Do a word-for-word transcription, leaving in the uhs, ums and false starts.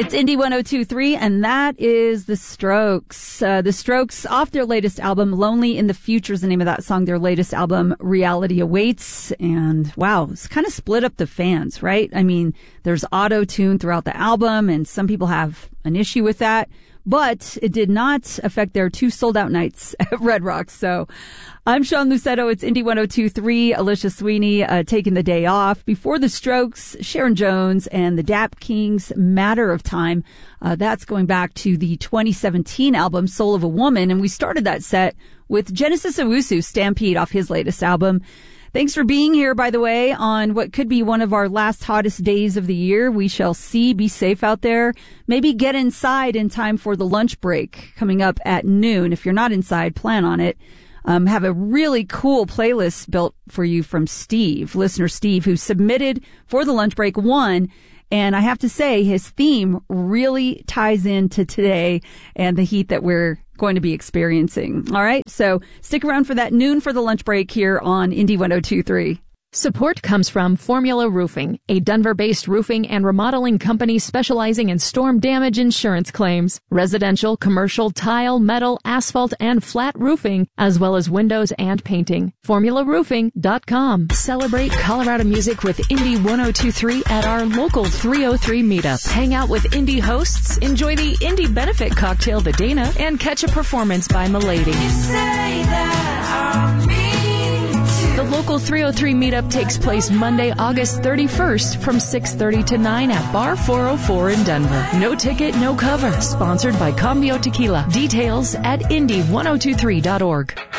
It's Indie one oh two point three, and that is The Strokes. Uh, the Strokes, off their latest album, Lonely in the Future is the name of that song. Their latest album, Reality Awaits. And wow, it's kind of split up the fans, right? I mean, there's auto-tune throughout the album, and some people have an issue with that. But it did not affect their two sold-out nights at Red Rocks. So I'm Sean Lucetto. It's Indie one oh two point three. Alicia Sweeney uh, taking the day off. Before the Strokes, Sharon Jones and the Dap Kings, Matter of Time. Uh, that's going back to the twenty seventeen album, Soul of a Woman. And we started that set with Genesis Owusu, Stampede, off his latest album. Thanks for being here, by the way, on what could be one of our last hottest days of the year. We shall see. Be safe out there. Maybe get inside in time for the lunch break coming up at noon. If you're not inside, plan on it. Um, have a really cool playlist built for you from Steve, listener Steve, who submitted for the lunch break one. And I have to say, his theme really ties into today and the heat that we're going to be experiencing. All right. So stick around for that noon for the lunch break here on Indie one oh two point three. Support comes from Formula Roofing, a Denver-based roofing and remodeling company specializing in storm damage insurance claims, residential, commercial, tile, metal, asphalt, and flat roofing, as well as windows and painting. formula roofing dot com. Celebrate Colorado music with Indie one oh two point three at our local three oh three meetup. Hang out with indie hosts, enjoy the Indie Benefit Cocktail The Dana, and catch a performance by Milady. You say that I'm mean. The local three oh three meetup takes place Monday, August thirty-first from six thirty to nine at Bar four oh four in Denver. No ticket, no cover. Sponsored by Cambio Tequila. Details at indie one oh two three dot org.